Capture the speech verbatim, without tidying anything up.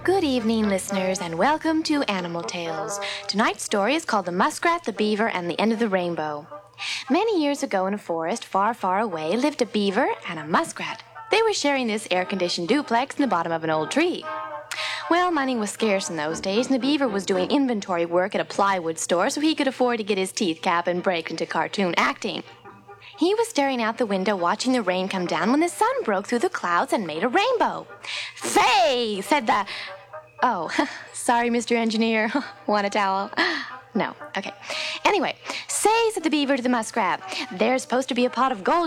Good evening, listeners, and welcome to Animal Tales. Tonight's story is called The Muskrat, the Beaver, and the End of the Rainbow. Many years ago in a forest far, far away lived a beaver and a muskrat. They were sharing this air-conditioned duplex in the bottom of an old tree. Well, money was scarce in those days, and the beaver was doing inventory work at a plywood store so he could afford to get his teeth cap and break into cartoon acting. He was staring out the window watching the rain come down when the sun broke through the clouds and made a rainbow. "Say," said the... Oh, sorry, Mister Engineer. Want a towel? No. Okay. Anyway, "Say," said the beaver to the muskrat, "there's supposed to be a pot of gold